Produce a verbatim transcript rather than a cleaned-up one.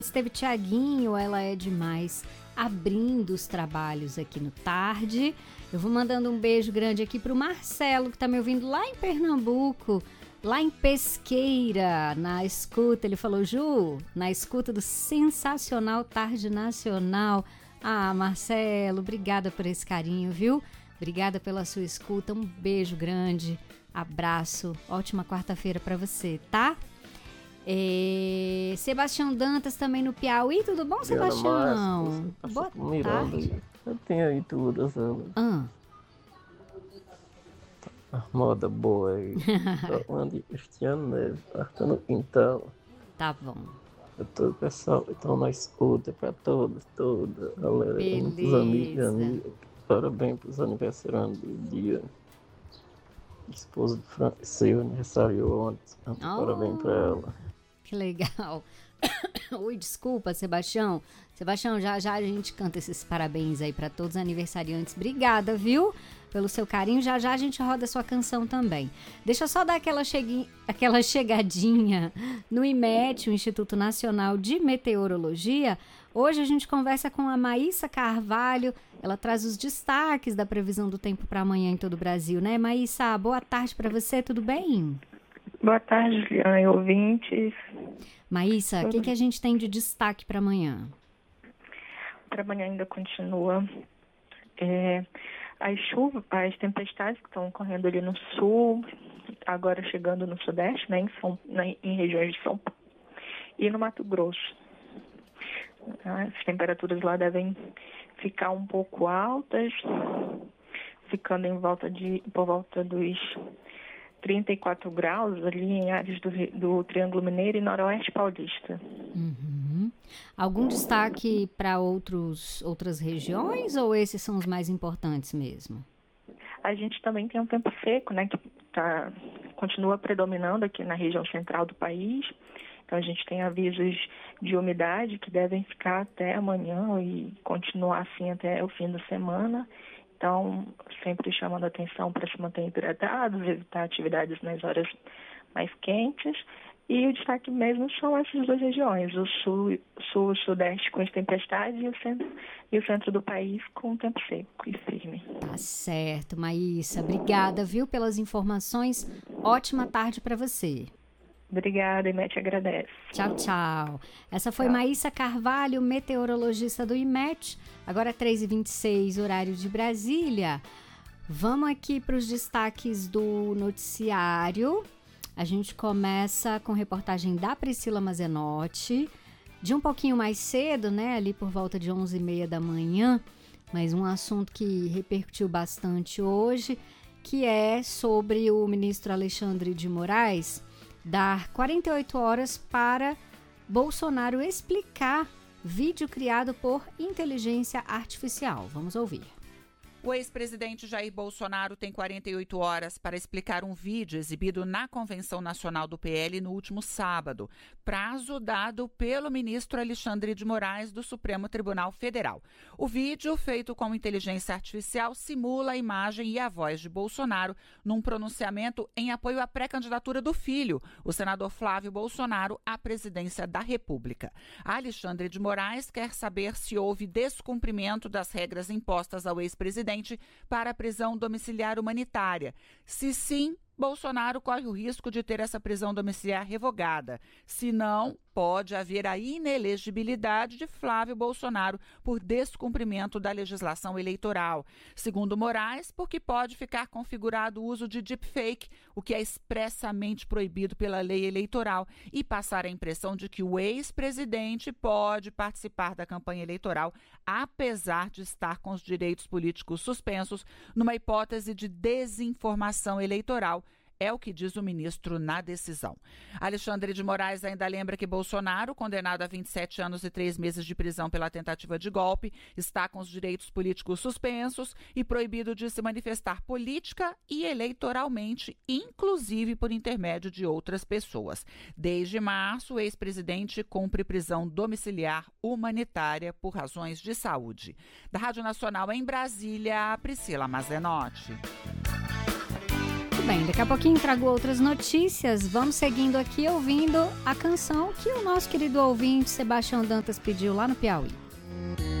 Teve Tiaguinho, ela é demais, abrindo os trabalhos aqui no Tarde. Eu vou mandando um beijo grande aqui pro Marcelo, que tá me ouvindo lá em Pernambuco, lá em Pesqueira, na escuta. Ele falou, Ju, na escuta do sensacional Tarde Nacional. Ah, Marcelo, obrigada por esse carinho, viu? Obrigada pela sua escuta, um beijo grande, abraço, ótima quarta-feira pra você, tá? É... Sebastião Dantas também no Piauí, tudo bom, Sebastião? Boa Miranda, tarde. Eu tenho aí tudo, sabe? Ah. A moda boa aí. Onde este ano neve, tá no quintal. Tá bom. Eu tô, pessoal, então na escuta pra todos, toda a galera, muitos amigos e amigas. Parabéns pros aniversariantes do dia. Esposa do Francisco aniversariou ontem. Oh, parabéns pra ela. Que legal. Ui, desculpa, Sebastião. Sebastião, já já a gente canta esses parabéns aí pra todos os aniversariantes. Obrigada, viu? Pelo seu carinho. Já já a gente roda a sua canção também. Deixa eu só dar aquela, chegui... aquela chegadinha no IMET, o Instituto Nacional de Meteorologia. Hoje a gente conversa com a Maíssa Carvalho. Ela traz os destaques da previsão do tempo para amanhã em todo o Brasil, né? Maíssa, boa tarde para você, tudo bem? Boa tarde, Juliana e ouvintes. Maíssa, o que, que a gente tem de destaque para amanhã? Para amanhã ainda continua é, as chuvas, as tempestades que estão ocorrendo ali no sul, agora chegando no sudeste, né, em, São, né, em regiões de São Paulo e no Mato Grosso. As temperaturas lá devem ficar um pouco altas, ficando em volta de, por volta dos trinta e quatro graus ali em áreas do, do Triângulo Mineiro e Noroeste Paulista. Uhum. Algum destaque para outros outras regiões ou esses são os mais importantes mesmo? A gente também tem um tempo seco, né, que tá, continua predominando aqui na região central do país. Então a gente tem avisos de umidade que devem ficar até amanhã e continuar assim até o fim da semana. Então, sempre chamando a atenção para se manter hidratados, evitar atividades nas horas mais quentes. E o destaque mesmo são essas duas regiões, o sul, sul sudeste com as tempestades e o, centro, e o centro do país com o tempo seco e firme. Tá certo, Maíssa. Obrigada, viu, pelas informações. Ótima tarde para você. Obrigada, IMET agradece. Tchau, tchau. Essa foi tchau. Maíssa Carvalho, meteorologista do IMET. Agora é três e vinte e seis, horário de Brasília. Vamos aqui para os destaques do noticiário. A gente começa com reportagem da Priscila Mazenotti, de um pouquinho mais cedo, né, ali por volta de onze e meia da manhã, mas um assunto que repercutiu bastante hoje, que é sobre o ministro Alexandre de Moraes dar quarenta e oito horas para Bolsonaro explicar vídeo criado por inteligência artificial. Vamos ouvir. O ex-presidente Jair Bolsonaro tem quarenta e oito horas para explicar um vídeo exibido na Convenção Nacional do P L no último sábado, prazo dado pelo ministro Alexandre de Moraes do Supremo Tribunal Federal. O vídeo, feito com inteligência artificial, simula a imagem e a voz de Bolsonaro num pronunciamento em apoio à pré-candidatura do filho, o senador Flávio Bolsonaro, à presidência da República. Alexandre de Moraes quer saber se houve descumprimento das regras impostas ao ex-presidente para a prisão domiciliar humanitária. Se sim, Bolsonaro corre o risco de ter essa prisão domiciliar revogada. Se não, pode haver a inelegibilidade de Flávio Bolsonaro por descumprimento da legislação eleitoral. Segundo Moraes, porque pode ficar configurado o uso de deepfake, o que é expressamente proibido pela lei eleitoral, e passar a impressão de que o ex-presidente pode participar da campanha eleitoral, apesar de estar com os direitos políticos suspensos, numa hipótese de desinformação eleitoral. É o que diz o ministro na decisão. Alexandre de Moraes ainda lembra que Bolsonaro, condenado a vinte e sete anos e três meses de prisão pela tentativa de golpe, está com os direitos políticos suspensos e proibido de se manifestar política e eleitoralmente, inclusive por intermédio de outras pessoas. Desde março, o ex-presidente cumpre prisão domiciliar humanitária por razões de saúde. Da Rádio Nacional em Brasília, Priscila Mazenotti. Muito bem, daqui a pouquinho trago outras notícias. Vamos seguindo aqui ouvindo a canção que o nosso querido ouvinte Sebastião Dantas pediu lá no Piauí.